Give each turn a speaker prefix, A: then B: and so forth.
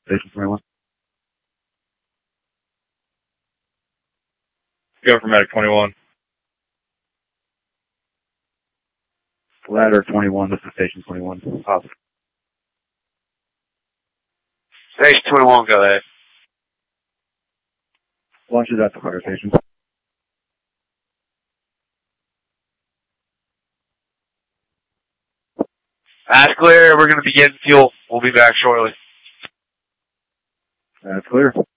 A: Station 21.
B: Go for Medic 21.
A: Ladder 21, this is Station 21. Positive.
B: Station 21, go ahead.
A: Launches at the fire station.
B: That's clear. We're going to be getting fuel. We'll be back shortly.
A: That's clear.